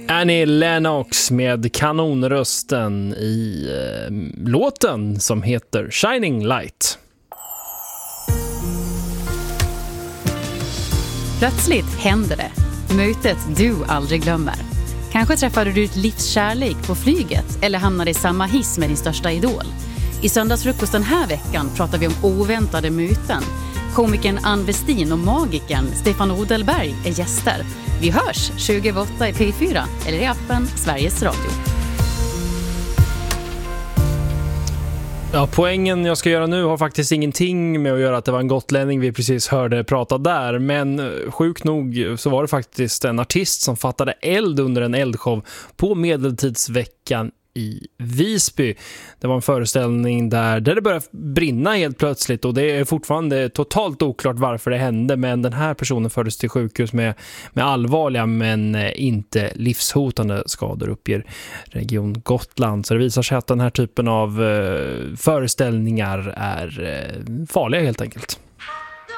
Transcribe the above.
Annie Lennox med kanonrösten i låten som heter Shining Light. Plötsligt händer det. Mötet du aldrig glömmer. Kanske träffade du ditt livs kärlek på flyget eller hamnade i samma hiss med din största idol. I söndagsfrukost den här veckan pratar vi om oväntade möten. Komikern Ann Westin och magikern Stefan Odelberg är gäster. Vi hörs 28 i P4 eller i appen Sveriges Radio. Ja, poängen jag ska göra nu har faktiskt ingenting med att göra att det var en gotlänning vi precis hörde prata där. Men sjukt nog så var det faktiskt en artist som fattade eld under en eldshow på Medeltidsveckan i Visby. Det var en föreställning där det började brinna helt plötsligt och det är fortfarande totalt oklart varför det hände, men den här personen fördes till sjukhus med allvarliga men inte livshotande skador, uppger Region Gotland. Så det visar sig att den här typen av föreställningar är farliga helt enkelt.